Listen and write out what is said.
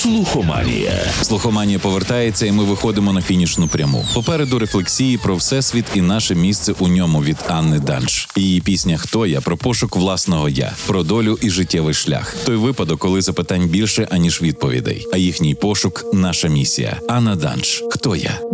Слухоманія. Слухоманія повертається, і ми виходимо на фінішну пряму. Попереду рефлексії про всесвіт і наше місце у ньому від Анни Данш. Її пісня «Хто я?» про пошук власного «я», про долю і життєвий шлях. Той випадок, коли запитань більше, аніж відповідей. А їхній пошук – наша місія. Анна Данш. «Хто я?»